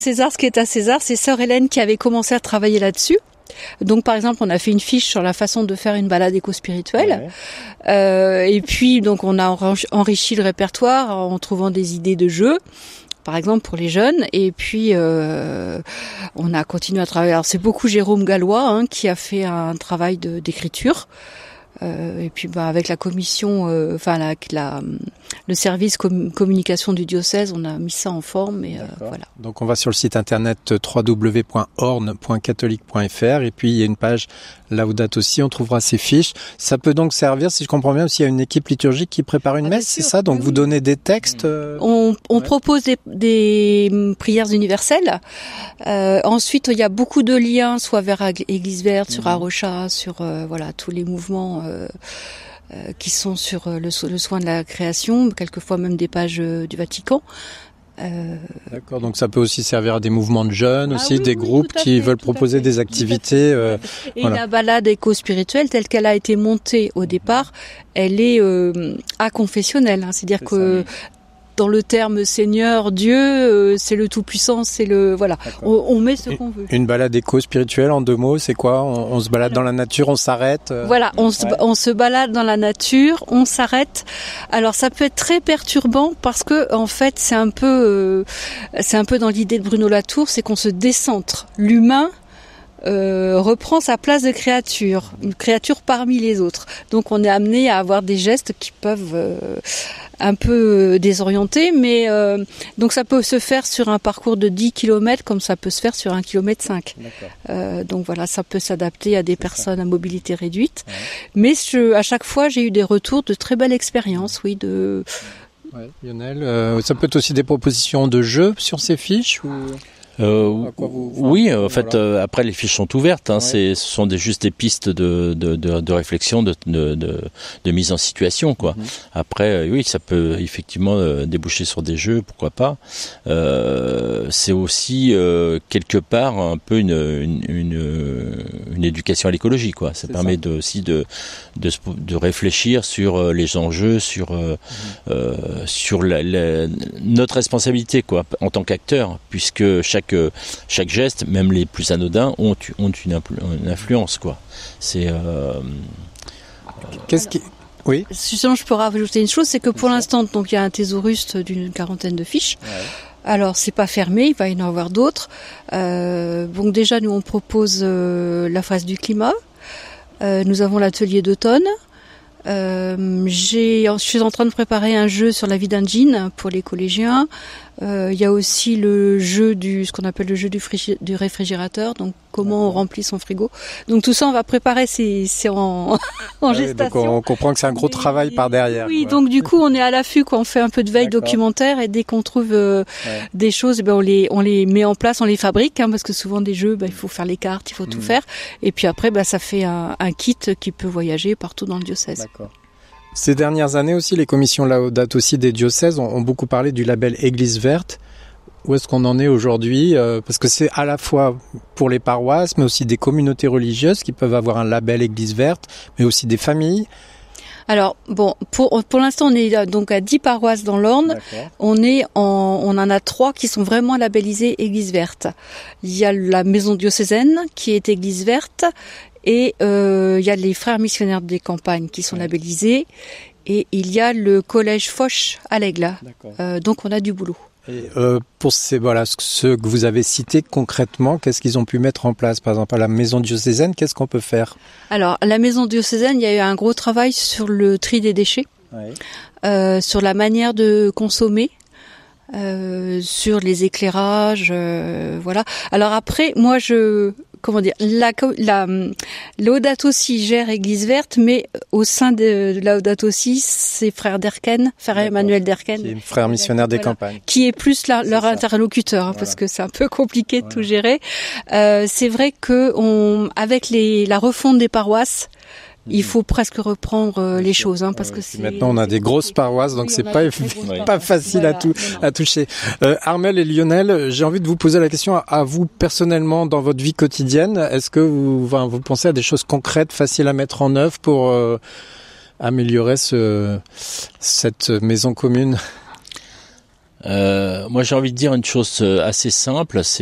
César, ce qui est à César, c'est sœur Hélène qui avait commencé à travailler là-dessus. Donc par exemple, on a fait une fiche sur la façon de faire une balade éco-spirituelle. Et puis donc on a enrichi le répertoire en trouvant des idées de jeux, par exemple pour les jeunes. Et puis on a continué à travailler. Alors c'est beaucoup Jérôme Gallois qui a fait un travail d'écriture. Et puis avec la commission, le service communication du diocèse, on a mis ça en forme. Et voilà. Donc on va sur le site internet www.orne.catholique.fr et puis il y a une page Laudato Si, on trouvera ces fiches. Ça peut donc servir, si je comprends bien, s'il y a une équipe liturgique qui prépare une messe, c'est ça? Donc vous donnez des textes On propose des prières universelles. Ensuite, il y a beaucoup de liens, soit vers Église Verte, sur Arocha, sur tous les mouvements qui sont sur le soin de la création, quelquefois même des pages du Vatican. D'accord, donc ça peut aussi servir à des mouvements de jeunes, des groupes qui veulent proposer des activités. Et la balade éco-spirituelle, telle qu'elle a été montée au départ, elle est aconfessionnelle. C'est-à-dire que dans le terme Seigneur, Dieu, c'est le Tout-Puissant, c'est le... Voilà, on met ce qu'on veut. Une balade éco-spirituelle, en 2 mots, c'est quoi? On se balade dans la nature, on s'arrête Voilà, on se balade dans la nature, on s'arrête. Alors ça peut être très perturbant parce que en fait c'est un peu dans l'idée de Bruno Latour, c'est qu'on se décentre. L'humain reprend sa place de créature, une créature parmi les autres. Donc on est amené à avoir des gestes qui peuvent un peu désorienter, mais donc ça peut se faire sur un parcours de 10 km comme ça peut se faire sur 1,5 km. Donc voilà, ça peut s'adapter à des personnes à mobilité réduite. Mais à chaque fois, j'ai eu des retours de très belles expériences, Lionel, ça peut être aussi des propositions de jeux sur ces fiches ou... Oui, en fait, après les fiches sont ouvertes. Ce sont juste des pistes de réflexion, de mise en situation, quoi. Après, oui, ça peut effectivement déboucher sur des jeux, pourquoi pas. C'est aussi quelque part un peu une éducation à l'écologie, quoi. Ça permet aussi de réfléchir sur les enjeux, sur notre responsabilité, quoi, en tant qu'acteur, puisque chaque geste, même les plus anodins, ont une influence, quoi. C'est Oui. Sinon, je peux rajouter une chose, c'est que pour l'instant, donc il y a un thésaurus d'une 40aine de fiches. Alors c'est pas fermé, il va y en avoir d'autres. Donc déjà, nous on propose la phase du climat. Nous avons l'atelier d'automne. Je suis en train de préparer un jeu sur la vie d'un djinn pour les collégiens. Il y a aussi le jeu ce qu'on appelle le jeu du réfrigérateur, donc comment on remplit son frigo. Donc tout ça on va préparer, c'est en gestation. Donc on comprend que c'est un gros travail par derrière. Oui, donc du coup on est à l'affût, on fait un peu de veille documentaire et dès qu'on trouve des choses, on les met en place, on les fabrique, parce que souvent des jeux, il faut faire les cartes, il faut tout faire. Et puis après ça fait un kit qui peut voyager partout dans le diocèse. D'accord. Ces dernières années aussi, les commissions Laudato Si des diocèses ont beaucoup parlé du label Église Verte. Où est-ce qu'on en est aujourd'hui? Parce que c'est à la fois pour les paroisses, mais aussi des communautés religieuses qui peuvent avoir un label Église Verte, mais aussi des familles. Alors pour l'instant on est donc à 10 paroisses dans l'Orne. On en a 3 qui sont vraiment labellisées Église Verte. Il y a la maison diocésaine qui est Église Verte. Et il y a les frères missionnaires des campagnes qui sont labellisés, et il y a le collège Foch à l'Aigle. Donc on a du boulot. Et pour ceux que vous avez cités concrètement, qu'est-ce qu'ils ont pu mettre en place? Par exemple, à la maison diocésaine, qu'est-ce qu'on peut faire? Alors, à la maison diocésaine, il y a eu un gros travail sur le tri des déchets, sur la manière de consommer. Sur les éclairages, voilà. Alors après, moi la Laudato Si gère Église Verte, mais au sein de Laudato Si, c'est frère Derken, frère Emmanuel Derken, qui est frère missionnaire des campagnes, qui est plus leur interlocuteur, parce que c'est un peu compliqué de tout gérer. C'est vrai que avec la refonte des paroisses, il faut presque reprendre les choses, parce que maintenant on a des grosses paroisses, donc c'est pas facile à toucher. Armelle et Lionel, j'ai envie de vous poser la question à vous personnellement dans votre vie quotidienne. Est-ce que vous pensez à des choses concrètes, faciles à mettre en œuvre pour améliorer cette maison commune? Moi, j'ai envie de dire une chose assez simple,